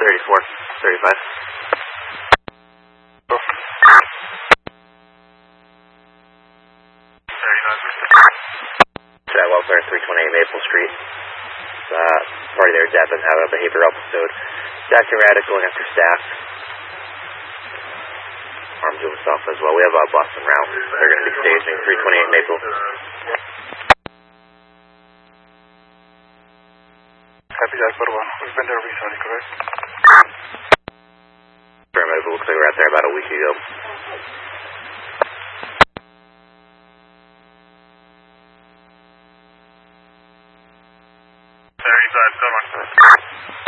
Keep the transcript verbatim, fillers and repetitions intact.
thirty-four, thirty-five. Oh. That welfare, three twenty-eight Maple Street. Uh, party there, death and have a behavioral episode. Acting erratic, going after staff. Armed to himself as well. We have a Boston route. They're going to be staging three twenty-eight Maple. Happy Jackpot one. We've been there recently, correct? Affirmative. Looks like we were out there about a week ago.